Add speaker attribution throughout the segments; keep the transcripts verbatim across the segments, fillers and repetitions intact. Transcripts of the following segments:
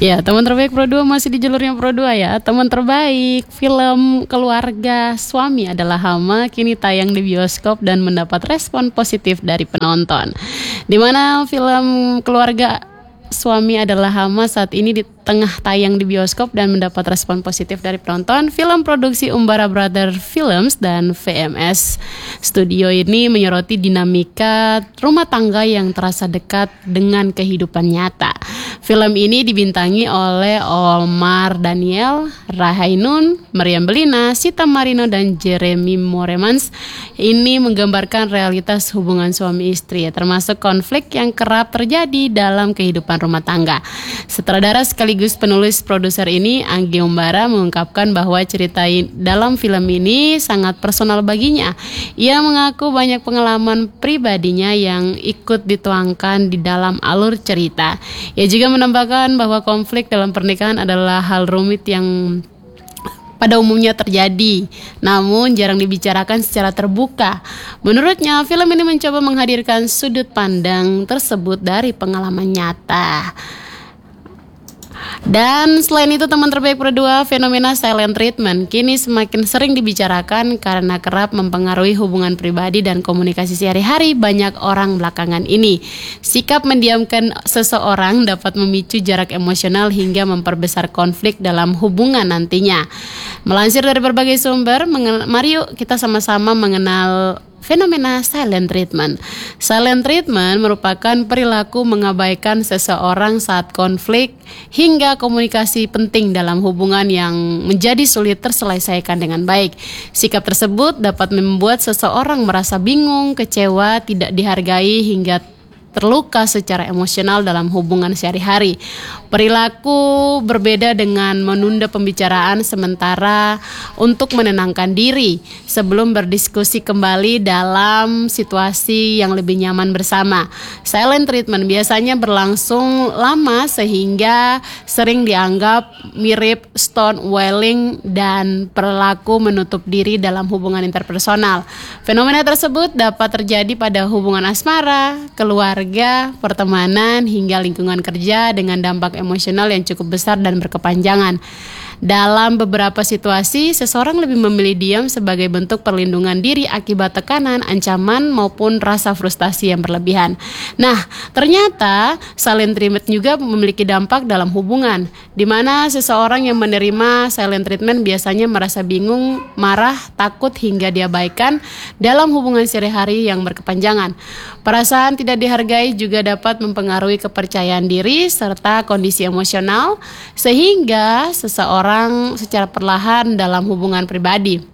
Speaker 1: Ya, teman terbaik Pro dua masih di jalurnya Pro dua ya. Teman terbaik film keluarga suami adalah Hama kini tayang di bioskop dan mendapat respon positif dari penonton. Di mana film keluarga suami adalah Hama saat ini di tengah tayang di bioskop dan mendapat respon positif dari penonton. Film produksi Umbara Brother Films dan V M S Studio ini menyoroti dinamika rumah tangga yang terasa dekat dengan kehidupan nyata. Film ini dibintangi oleh Omar Daniel, Rahainun, Meriam Belina, Sita Marino, dan Jeremy Moremans. Ini menggambarkan realitas hubungan suami istri, termasuk konflik yang kerap terjadi dalam kehidupan rumah tangga. Sutradara sekaligus penulis produser ini, Anggi Umbara, mengungkapkan bahwa cerita dalam film ini sangat personal baginya. Ia mengaku banyak pengalaman pribadinya yang ikut dituangkan di dalam alur cerita. Ia juga menambahkan bahwa konflik dalam pernikahan adalah hal rumit yang pada umumnya terjadi, namun jarang dibicarakan secara terbuka. Menurutnya, film ini mencoba menghadirkan sudut pandang tersebut dari pengalaman nyata. Dan selain itu, teman terbaik Pro dua, fenomena silent treatment kini semakin sering dibicarakan karena kerap mempengaruhi hubungan pribadi dan komunikasi sehari-hari banyak orang belakangan ini. Sikap mendiamkan seseorang dapat memicu jarak emosional hingga memperbesar konflik dalam hubungan nantinya. Melansir dari berbagai sumber, mari yuk kita sama-sama mengenal fenomena silent treatment. Silent treatment merupakan perilaku mengabaikan seseorang saat konflik hingga komunikasi penting dalam hubungan yang menjadi sulit terselesaikan dengan baik. Sikap tersebut dapat membuat seseorang merasa bingung, kecewa, tidak dihargai hingga terluka secara emosional dalam hubungan sehari-hari. Perilaku berbeda dengan menunda pembicaraan sementara untuk menenangkan diri sebelum berdiskusi kembali dalam situasi yang lebih nyaman bersama. Silent treatment biasanya berlangsung lama sehingga sering dianggap mirip stonewalling dan perilaku menutup diri dalam hubungan interpersonal. Fenomena tersebut dapat terjadi pada hubungan asmara, keluarga, pertemanan, hingga lingkungan kerja dengan dampak emosional yang cukup besar dan berkepanjangan. Dalam beberapa situasi, seseorang lebih memilih diam sebagai bentuk perlindungan diri akibat tekanan, ancaman, maupun rasa frustasi yang berlebihan. Nah, ternyata silent treatment juga memiliki dampak dalam hubungan, di mana seseorang yang menerima silent treatment biasanya merasa bingung, marah, takut, hingga diabaikan dalam hubungan sehari-hari yang berkepanjangan. Perasaan tidak dihargai juga dapat mempengaruhi kepercayaan diri serta kondisi emosional, sehingga seseorang secara perlahan dalam hubungan pribadi.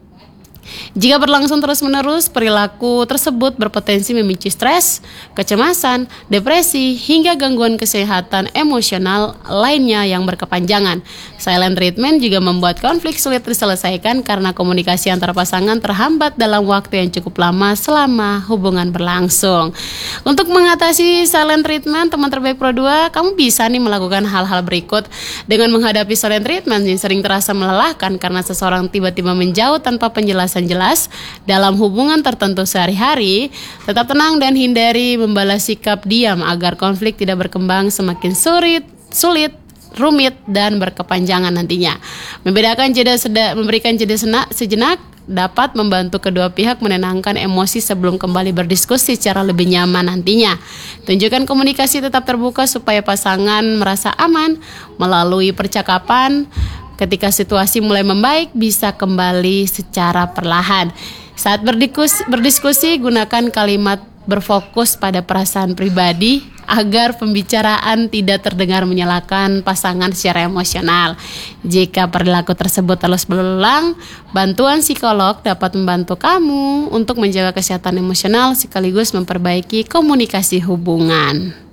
Speaker 1: Jika berlangsung terus-menerus, perilaku tersebut berpotensi memicu stres, kecemasan, depresi, hingga gangguan kesehatan emosional lainnya yang berkepanjangan. Silent treatment juga membuat konflik sulit diselesaikan karena komunikasi antar pasangan terhambat dalam waktu yang cukup lama selama hubungan berlangsung. Untuk mengatasi silent treatment, teman terbaik Pro dua, kamu bisa nih melakukan hal-hal berikut. Dengan menghadapi silent treatment yang sering terasa melelahkan karena seseorang tiba-tiba menjauh tanpa penjelasan jelas dalam hubungan tertentu sehari-hari, tetap tenang dan hindari membalas sikap diam agar konflik tidak berkembang semakin sulit, sulit, rumit, dan berkepanjangan nantinya. Membedakan jeda seda, memberikan jeda senak, sejenak dapat membantu kedua pihak menenangkan emosi sebelum kembali berdiskusi secara lebih nyaman nantinya. Tunjukkan komunikasi tetap terbuka supaya pasangan merasa aman melalui percakapan. Ketika situasi mulai membaik, bisa kembali secara perlahan. Saat berdiskusi, berdiskusi, gunakan kalimat berfokus pada perasaan pribadi agar pembicaraan tidak terdengar menyalahkan pasangan secara emosional. Jika perilaku tersebut terus berulang, bantuan psikolog dapat membantu kamu untuk menjaga kesehatan emosional sekaligus memperbaiki komunikasi hubungan.